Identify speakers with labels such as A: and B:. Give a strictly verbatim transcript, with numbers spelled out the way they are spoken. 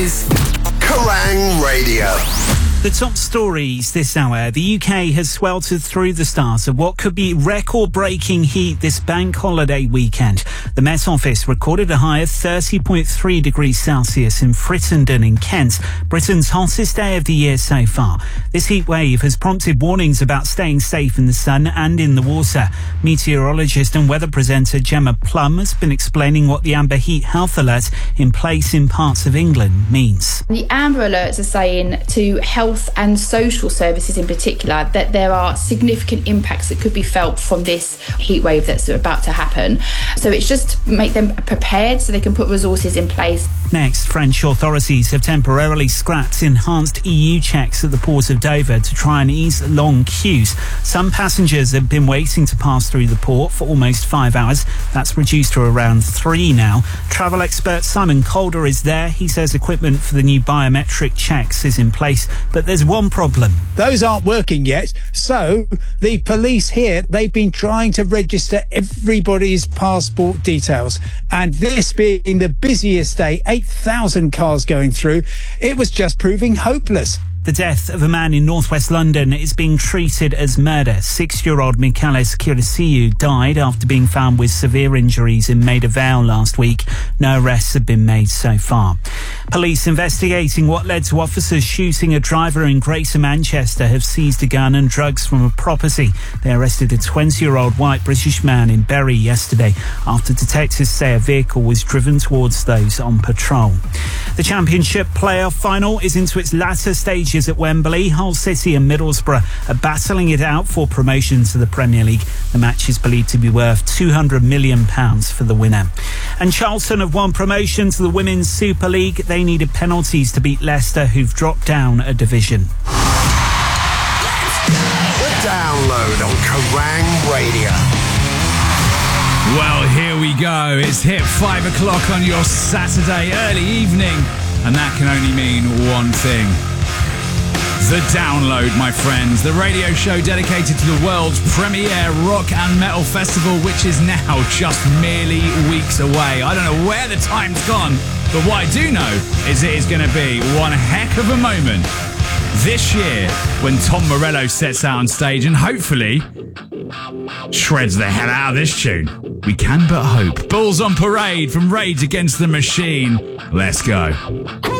A: is Kerrang Radio.
B: The top stories this hour. The U K has sweltered through the start of what could be record-breaking heat this bank holiday weekend. The Met Office recorded a high of thirty point three degrees Celsius in Frittenden in Kent, Britain's hottest day of the year so far. This heat wave has prompted warnings about staying safe in the sun and in the water. Meteorologist and weather presenter Gemma Plum has been explaining what the amber heat health alert in place in parts of England means.
C: The amber alerts are saying to health and social services in particular that there are significant impacts that could be felt from this heat wave that's about to happen. So it's just make them prepared so they can put resources in place.
B: Next, French authorities have temporarily scrapped enhanced E U checks at the port of Dover to try and ease long queues. Some passengers have been waiting to pass through the port for almost five hours. That's reduced to around three now. Travel expert Simon Calder is there. He says equipment for the new biometric checks is in place, but there's one problem.
D: Those aren't working yet. So the police here, they've been trying to register everybody's passport details. And this being the busiest day, eight thousand cars going through, it was just proving hopeless.
B: The death of a man in northwest London is being treated as murder. Six-year-old Michalis Kirisiou died after being found with severe injuries in Maida Vale last week. No arrests have been made so far. Police investigating what led to officers shooting a driver in Greater Manchester have seized a gun and drugs from a property. They arrested a twenty-year-old white British man in Bury yesterday after detectives say a vehicle was driven towards those on patrol. The Championship playoff final is into its latter stages at Wembley. Hull City and Middlesbrough are battling it out for promotion to the Premier League. The match is believed to be worth two hundred million pounds for the winner. And Charlton have won promotion to the Women's Super League. They needed penalties to beat Leicester, who've dropped down a division.
A: The Download on Kerrang Radio.
E: Well, here we go. It's hit five o'clock on your Saturday early evening, and that can only mean one thing. The Download, my friends, the radio show dedicated to the world's premier rock and metal festival, which is now just merely weeks away. I don't know where the time's gone, but what I do know is it is going to be one heck of a moment this year when Tom Morello sets out on stage and hopefully shreds the hell out of this tune. We can but hope. Bulls on Parade from Rage Against the Machine. Let's go.